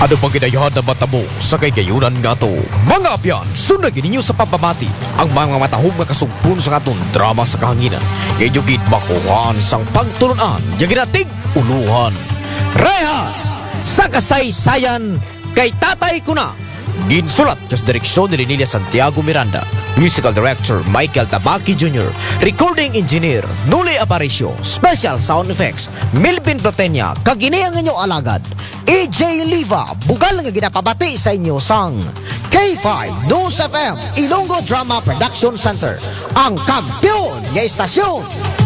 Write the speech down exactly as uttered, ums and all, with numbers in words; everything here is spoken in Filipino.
Ano pang ginayahan na matabo sa kayayunan nga to? Mga abyan, sunagin ninyo sa pagpamati ang mga matahog nga kasumpon sa aton drama sa kahanginan. Ngayon gid makuhaan sang pagtulunan, yung ginatig uluhan. Rehas sa kasaysayan kay tatay ko na. Ginsulat kas direksyon ni Linelia Santiago Miranda, Musical Director Michael Tabaki Junior, Recording Engineer Nuli Aparicio, Special Sound Effects Melvin Plotenia, kagini ang inyong alagad A J Liva, bugal nga ginapabati sa inyo sang K five News F M Ilonggo Drama Production Center, ang kampiyon nga istasyon